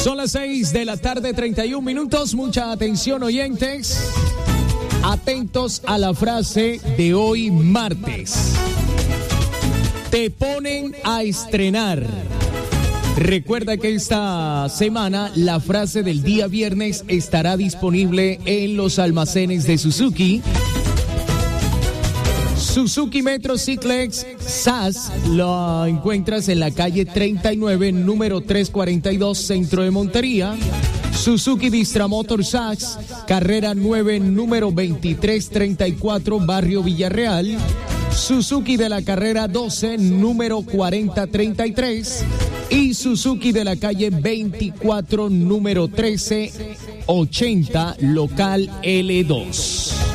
Son las 6 de la tarde, 31 minutos. Mucha atención, oyentes. Atentos a la frase de hoy martes. Te ponen a estrenar. Recuerda que esta semana la frase del día viernes estará disponible en los almacenes de Suzuki. Suzuki Metro Ciclex SAS lo encuentras en la calle 39, número 342, centro de Montería. Suzuki Distramotor SAS, carrera 9, número 2334, barrio Villarreal. Suzuki de la carrera 12, número 4033. Y Suzuki de la calle 24, número 1380, local L2.